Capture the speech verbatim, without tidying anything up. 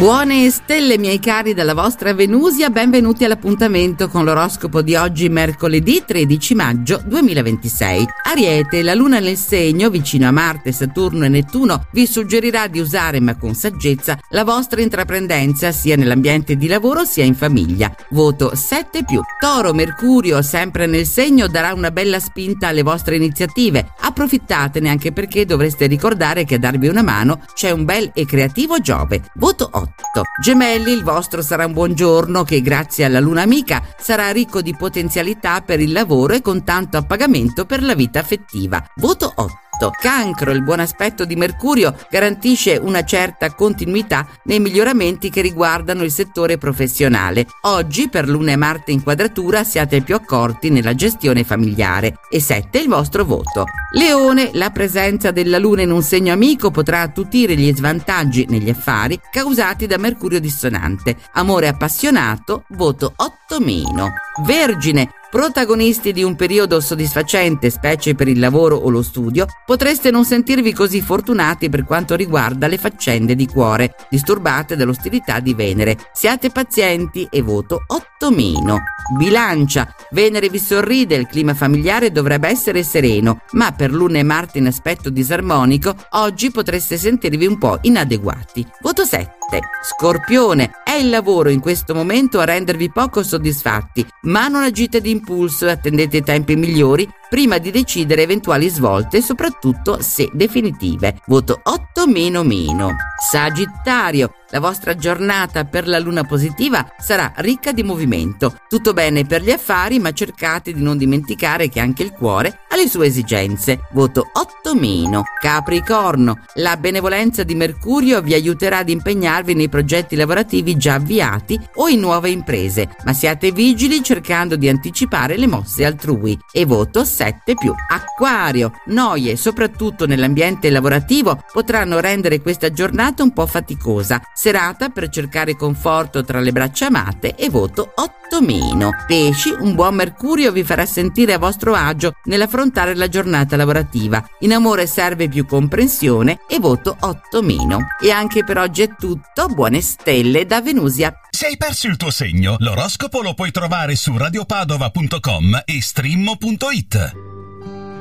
Buone stelle miei cari dalla vostra Venusia, benvenuti all'appuntamento con l'oroscopo di oggi mercoledì tredici maggio duemilaventisei. Ariete, la luna nel segno vicino a Marte, Saturno e Nettuno vi suggerirà di usare ma con saggezza la vostra intraprendenza sia nell'ambiente di lavoro sia in famiglia. Voto sette più. Toro, Mercurio sempre nel segno darà una bella spinta alle vostre iniziative. Approfittatene anche perché dovreste ricordare che a darvi una mano c'è un bel e creativo Giove. Voto otto. Gemelli, il vostro sarà un buon giorno che grazie alla luna amica sarà ricco di potenzialità per il lavoro e con tanto appagamento per la vita affettiva. Voto otto. Cancro, il buon aspetto di Mercurio garantisce una certa continuità nei miglioramenti che riguardano il settore professionale. Oggi per Luna e Marte in quadratura siate più accorti nella gestione familiare. E sette il vostro voto. Leone, la presenza della Luna in un segno amico potrà attutire gli svantaggi negli affari causati da Mercurio dissonante. Amore appassionato, voto otto meno. Vergine, protagonisti di un periodo soddisfacente, specie per il lavoro o lo studio, potreste non sentirvi così fortunati per quanto riguarda le faccende di cuore, disturbate dall'ostilità di Venere. Siate pazienti e voto otto meno. Bilancia, Venere vi sorride, il clima familiare dovrebbe essere sereno, ma per Luna e Marte in aspetto disarmonico, oggi potreste sentirvi un po' inadeguati. Voto sette. Scorpione, è il lavoro in questo momento a rendervi poco soddisfatti, ma non agite di impulso e attendete i tempi migliori prima di decidere eventuali svolte, soprattutto se definitive. Voto otto meno meno. Sagittario, la vostra giornata per la luna positiva sarà ricca di movimento. Tutto bene per gli affari, ma cercate di non dimenticare che anche il cuore ha le sue esigenze. Voto otto meno. Capricorno, la benevolenza di Mercurio vi aiuterà ad impegnarvi nei progetti lavorativi già avviati o in nuove imprese, ma siate vigili cercando di anticipare le mosse altrui. E voto sette più. Acquario, noie soprattutto nell'ambiente lavorativo potranno rendere questa giornata un po' faticosa. Serata per cercare conforto tra le braccia amate e voto otto meno. Pesci, un buon Mercurio vi farà sentire a vostro agio nell'affrontare la giornata lavorativa. In amore serve più comprensione e voto otto meno. E anche per oggi è tutto, buone stelle da Venusia. Se hai perso il tuo segno, l'oroscopo lo puoi trovare su radiopadova punto com e streammo punto it.